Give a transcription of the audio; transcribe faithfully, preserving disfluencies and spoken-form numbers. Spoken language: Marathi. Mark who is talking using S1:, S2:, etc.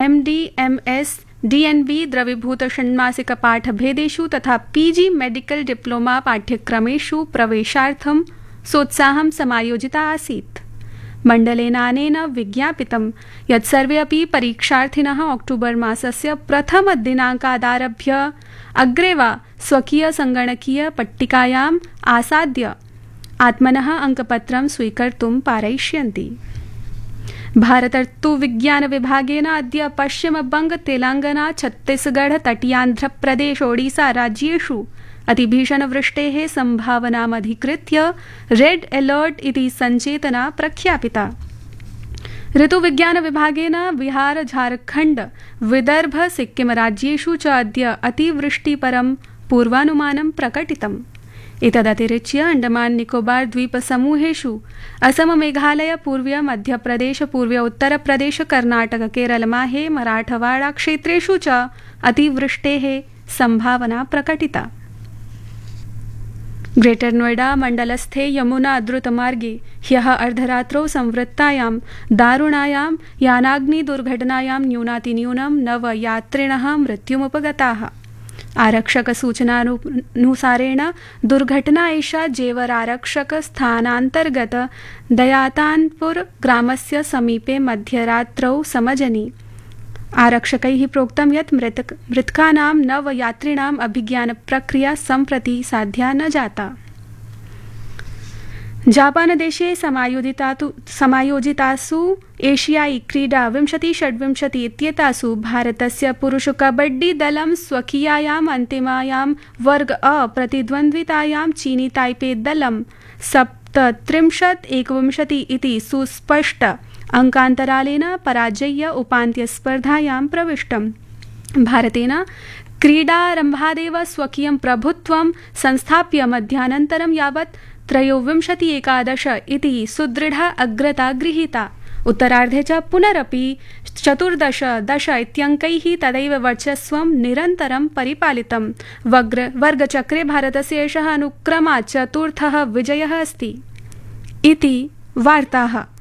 S1: M D M S D N बी द्रवीभूत षण्मासिक पाठभेदेषु तथा पीजी मेडिकल डिप्लोमा पाठ्यक्रमेषु प्रवेशार्थं सोत्साहं समायोजिता आसीत्। मण्डलेनानेन विज्ञापितं यत् सर्वे अपि परीक्षार्थिनः अक्टोबर् मासस्य प्रथमदिनाङ्कादारभ्य अग्रे वा स्वकीय संगणकीय पट्टिकायाम् आसाद्य आत्मनः अङ्कपत्रं स्वीकर्तुं पारयिष्यन्ति। भारतर्तु विज्ञान विभागेन अद्य पश्चिमबंग तेलंगाना छत्तीसगढ़ तटीयान्ध्रप्रदेश ओडिशा राज्येषु अतिभीषणवृष्टेः सम्भावनामधिकृत्य रेड अलर्ट इति सञ्चेतना प्रख्यापिता। ऋतुविज्ञान विभागेन बिहार झारखण्ड विदर्भ सिक्किम राज्येषु च अद्य अतिवृष्टिपरं पूर्वानुमानं प्रकटितम्। एतदतिरिच्य अंडमान निकोबार द्वीपसमूहेषु असम मेघालय पूर्वीय मध्यप्रदेश पूर्वीय उत्तरप्रदेश कर्नाटक केरल माहे मराठवाड़ा क्षेत्रेषु च अतिवृष्टेः संभावना प्रकटिता। ग्रेटर नोएडा मण्डलस्थे यमुना अद्रुतमार्गे ह्यः अर्धरात्रौ संवृत्तायां दारुणायां यानाग्निदुर्घटनायां न्यूनातिन्यूनं नव यात्रिणः मृत्युमुपगताः। आरक्षक सूचनानुसारेण दुर्घटना एषा जेवर आरक्षक स्थानान्तर्गत दयातानपुर ग्रामस्य समीपे मध्यरात्रौ समजनि। आरक्षकैः प्रोक्तं यत् मृतक मृतकानां नव यात्रिणाम् अभिज्ञान प्रक्रिया सम्प्रति साध्या न जाता। जापानदेशे समायोजितातु समायोजितासु एशियाई क्रीडा विंशति षड्विंशति इत्येतासु भारतस्य पुरुष कबड्डी दलं स्वकीयायाम् अन्तिमायां वर्ग अ प्रतिद्वन्द्वितायां चीनी ताइपे दलं सप्तत्रिंशत् एकविंशति इति सुस्पष्ट अंकान्तरालेन पराजय्य उपान्त्यस्पर्धायां प्रविष्टम्। भारतेन क्रीडारम्भादेव स्वकीयं प्रभुत्वं संस्थाप्य मध्यानन्तरं यावत् त्रयोविंशति एकादश इति सुदृढ अग्रता गृहीता। उत्तरार्धे च पुनरपि चतुर्दश दश इत्यङ्कैः तदैव वर्चस्वं निरन्तरं परिपालितम्। वग्र वर्गचक्रे भारतस्य एषः अनुक्रमात् चतुर्थः विजयः अस्ति इति वार्ताः।